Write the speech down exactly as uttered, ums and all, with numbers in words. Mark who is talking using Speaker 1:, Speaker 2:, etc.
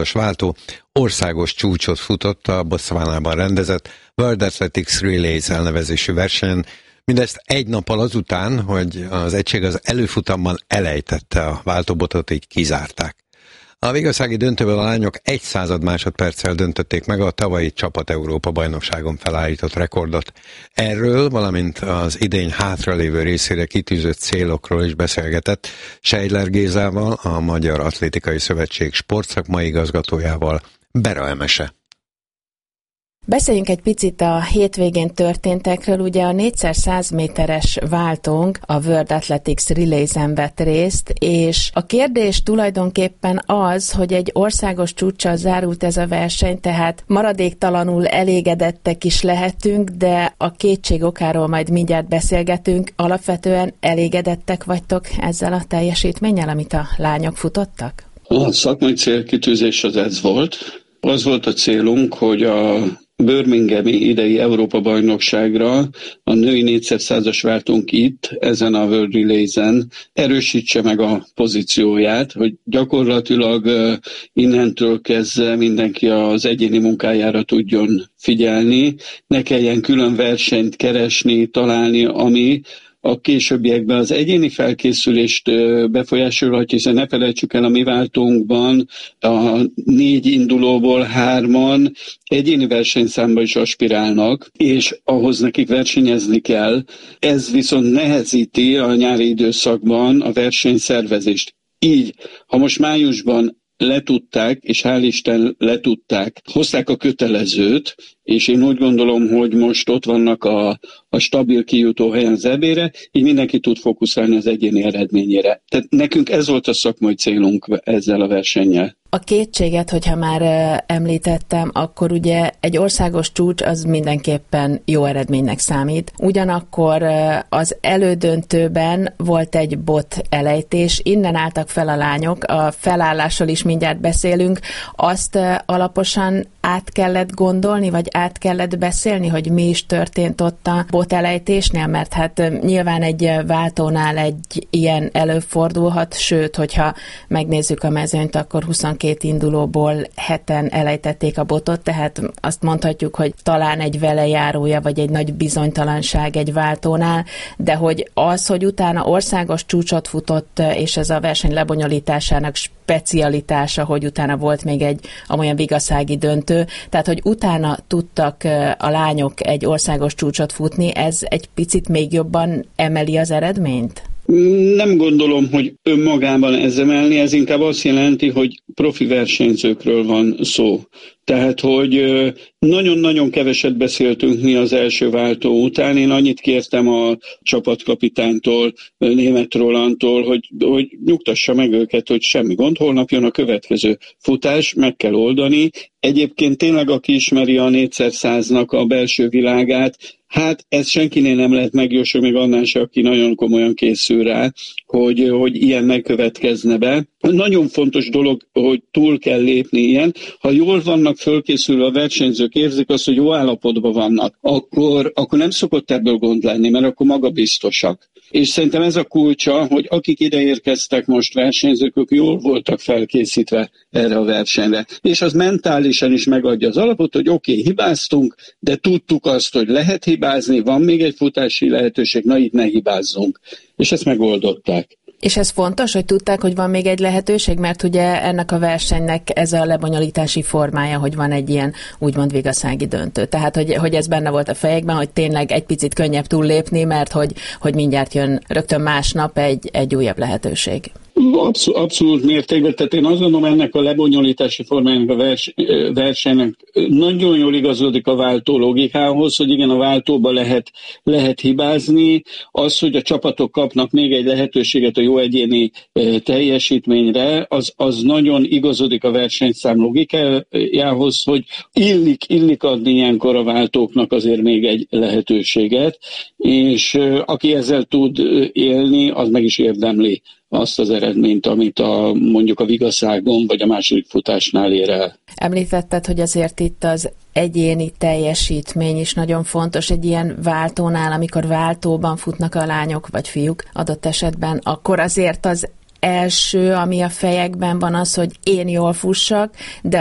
Speaker 1: váltó országos csúcsot futott a Botswanában rendezett World Athletics Relays elnevezésű versenyen, mindezt egy nappal azután, hogy az egység az előfutamban elejtette a váltóbotot, így kizárták. A vigaszági döntőből a lányok egy század másodperccel döntötték meg a tavalyi Csapat Európa bajnokságon felállított rekordot. Erről, valamint az idény hátralévő részére kitűzött célokról is beszélgetett Seidler Gézával, a Magyar Atlétikai Szövetség sportszakmai igazgatójával. Bera Emese.
Speaker 2: Beszéljünk egy picit a hétvégén történtekről. Ugye a négyszer száz méteres váltónk a World Athletics Relays-en vett részt, és a kérdés tulajdonképpen az, hogy egy országos csúccsal zárult ez a verseny, tehát maradéktalanul elégedettek is lehetünk, de a kétség okáról majd mindjárt beszélgetünk. Alapvetően elégedettek vagytok ezzel a teljesítménnyel, amit a lányok futottak?
Speaker 3: A szakmai célkitűzés az ez volt. Az volt a célunk, hogy a Birminghami idei Európa-bajnokságra a női négyszer százas váltónk itt, ezen a World Relays-en erősítse meg a pozícióját, hogy gyakorlatilag innentől kezdve mindenki az egyéni munkájára tudjon figyelni, ne kelljen külön versenyt keresni, találni, ami a későbbiekben az egyéni felkészülést befolyásolhatja, hiszen ne felejtsük el, a mi váltónkban a négy indulóból hárman egyéni versenyszámba is aspirálnak, és ahhoz nekik versenyezni kell. Ez viszont nehezíti a nyári időszakban a versenyszervezést. Így, ha most májusban letudták, és hál' Isten letudták, hozták a kötelezőt, és én úgy gondolom, hogy most ott vannak a, a stabil kijutó helyen az ebére, így mindenki tud fókuszálni az egyéni eredményére. Tehát nekünk ez volt a szakmai célunk ezzel a versennyel.
Speaker 2: A kétséget, hogyha már említettem, akkor ugye egy országos csúcs az mindenképpen jó eredménynek számít. Ugyanakkor az elődöntőben volt egy bot elejtés, innen álltak fel a lányok, a felállásról is mindjárt beszélünk. Azt alaposan át kellett gondolni, vagy át kellett beszélni, hogy mi is történt ott a bot elejtésnél, mert hát nyilván egy váltónál egy ilyen előfordulhat, sőt, hogyha megnézzük a mezőnyt, akkor huszonkettő indulóból heten elejtették a botot, tehát azt mondhatjuk, hogy talán egy velejárója, vagy egy nagy bizonytalanság egy váltónál, de hogy az, hogy utána országos csúcsot futott, és ez a verseny lebonyolításának specialitása, hogy utána volt még egy amolyan vigaszági döntő, tehát hogy utána tudtak a lányok egy országos csúcsot futni, ez egy picit még jobban emeli az eredményt?
Speaker 3: Nem gondolom, hogy önmagában ez emelni, ez inkább azt jelenti, hogy profi versenyzőkről van szó. Tehát, hogy nagyon-nagyon keveset beszéltünk mi az első váltó után. Én annyit kértem a csapatkapitánytól, Németh Rolandtól, hogy, hogy nyugtassa meg őket, hogy semmi gond, holnap jön a következő futás, meg kell oldani. Egyébként tényleg, aki ismeri a négyszer száznak a belső világát, hát ez senkinél nem lehet megjósolni, még annál se, aki nagyon komolyan készül rá, hogy, hogy ilyen megkövetkezne be. Nagyon fontos dolog, hogy túl kell lépni ilyen. Ha jól vannak fölkészülve a versenyzők, érzik azt, hogy jó állapotban vannak, akkor, akkor nem szokott ebből gond lenni, mert akkor magabiztosak. És szerintem ez a kulcsa, hogy akik ide érkeztek most versenyzők, ők jól voltak felkészítve erre a versenyre. És az mentálisan is megadja az alapot, hogy oké, okay, hibáztunk, de tudtuk azt, hogy lehet hibázni, van még egy futási lehetőség, na itt ne hibázzunk. És ezt megoldották.
Speaker 2: És ez fontos, hogy tudták, hogy van még egy lehetőség, mert ugye ennek a versenynek ez a lebonyolítási formája, hogy van egy ilyen úgymond vigaszági döntő. Tehát, hogy, hogy ez benne volt a fejekben, hogy tényleg egy picit könnyebb túllépni, mert hogy, hogy mindjárt jön rögtön másnap egy, egy újabb lehetőség.
Speaker 3: Abszolút, abszolút mértékben, tehát én azt gondolom, ennek a lebonyolítási formájának a vers, versenynek nagyon jól igazodik a váltó logikához, hogy igen, a váltóba lehet, lehet hibázni, az, hogy a csapatok kapnak még egy lehetőséget a jó egyéni teljesítményre, az, az nagyon igazodik a versenyszám logikájához, hogy illik, illik adni ilyenkor a váltóknak azért még egy lehetőséget, és aki ezzel tud élni, az meg is érdemli azt az eredményt, amit a, mondjuk a vigaszágon vagy a második futásnál ér el.
Speaker 2: Említetted, hogy azért itt az egyéni teljesítmény is nagyon fontos egy ilyen váltónál, amikor váltóban futnak a lányok vagy fiúk adott esetben, akkor azért az első, ami a fejekben van, az, hogy én jól fussak, de